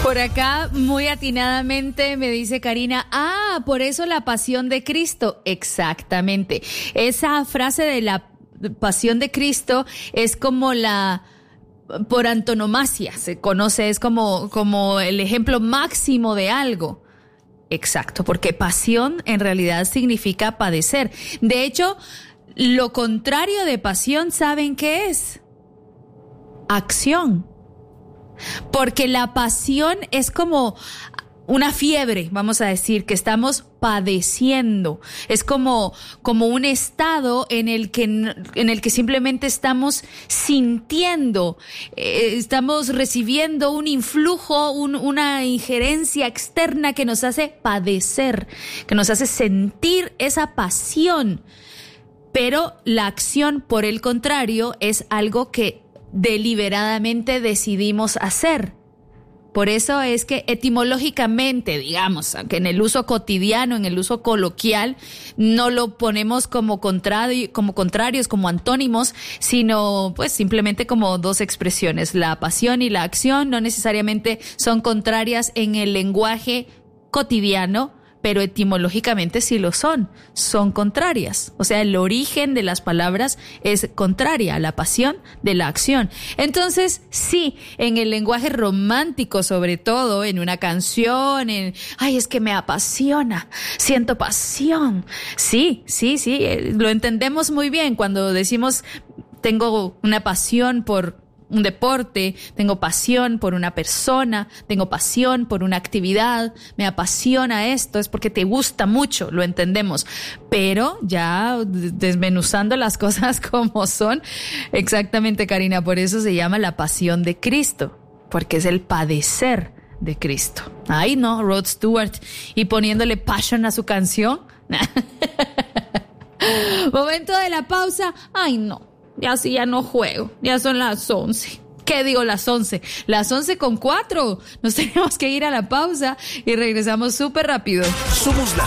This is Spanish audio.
Por acá, muy atinadamente, me dice Karina, por eso la pasión de Cristo. Exactamente. Esa frase de la pasión de Cristo es como por antonomasia, se conoce, es como el ejemplo máximo de algo. Exacto, porque pasión en realidad significa padecer. De hecho, lo contrario de pasión, ¿saben qué es? Acción. Porque la pasión es como una fiebre, vamos a decir, que estamos padeciendo. Es como un estado en el que simplemente estamos sintiendo, estamos recibiendo un influjo, una injerencia externa que nos hace padecer, que nos hace sentir esa pasión. Pero la acción, por el contrario, es algo que deliberadamente decidimos hacer. Por eso es que etimológicamente, digamos, aunque en el uso cotidiano, en el uso coloquial, no lo ponemos como contrarios, como antónimos, sino pues simplemente como dos expresiones. La pasión y la acción no necesariamente son contrarias en el lenguaje cotidiano, pero etimológicamente sí lo son contrarias. O sea, el origen de las palabras es contraria a la pasión de la acción. Entonces, sí, en el lenguaje romántico, sobre todo, en una canción, es que me apasiona, siento pasión. Sí, lo entendemos muy bien cuando decimos, tengo una pasión por un deporte, tengo pasión por una persona, tengo pasión por una actividad, me apasiona esto, es porque te gusta mucho, lo entendemos. Pero ya desmenuzando las cosas como son, exactamente, Karina, por eso se llama la pasión de Cristo, porque es el padecer de Cristo. Ay, no, Rod Stewart, y poniéndole passion a su canción. Momento de la pausa. Ay, no. Ya no juego, ya son las 11. ¿Qué digo las 11? Las 11:04. Nos tenemos que ir a la pausa y regresamos súper rápido. Somos la